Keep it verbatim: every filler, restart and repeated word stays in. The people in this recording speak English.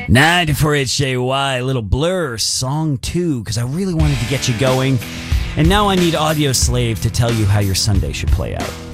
ninety-four H J Y, little Blur, song two, because I really wanted to get you going. And now I need Audio Slave to tell you how your Sunday should play out.